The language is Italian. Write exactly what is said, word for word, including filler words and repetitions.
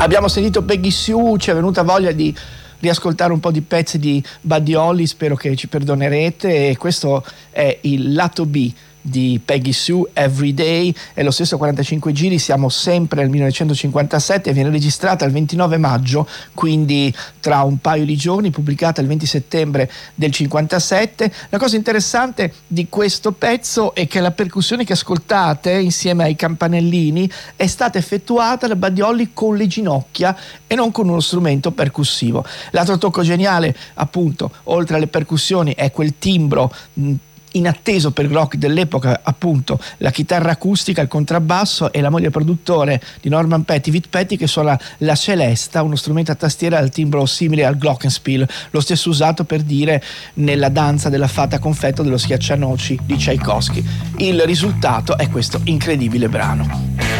Abbiamo sentito Peggy Sue, ci è venuta voglia di riascoltare un po' di pezzi di Buddy Holly, spero che ci perdonerete, e questo è il lato B di Peggy Sue, Everyday. È lo stesso quarantacinque giri, siamo sempre nel millenovecentocinquantasette, viene registrata il ventinove maggio, quindi tra un paio di giorni, pubblicata il venti settembre del cinquantasette. La cosa interessante di questo pezzo è che la percussione che ascoltate insieme ai campanellini è stata effettuata da Buddy Holly con le ginocchia e non con uno strumento percussivo. L'altro tocco geniale, appunto, oltre alle percussioni, è quel timbro mh, inatteso per il rock dell'epoca, appunto la chitarra acustica, il contrabbasso e la moglie produttore di Norman Petty, Vic Petty, che suona la celesta, uno strumento a tastiera dal timbro simile al glockenspiel, lo stesso usato per dire nella danza della fata confetto dello schiaccianoci di Tchaikovsky. Il risultato è questo incredibile brano.